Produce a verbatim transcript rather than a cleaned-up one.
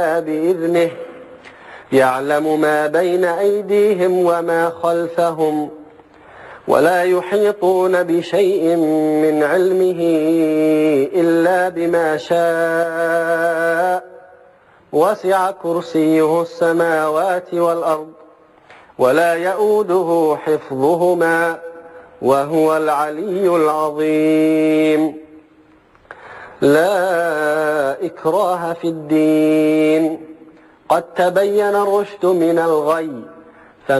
بإذنه يعلم ما بين أيديهم وما خلفهم ولا يحيطون بشيء من علمه إلا بما شاء وسع كرسيه السماوات والأرض ولا يؤوده حفظهما وهو العلي العظيم. لا إكراه في الدين قد تبين الرشد من الغي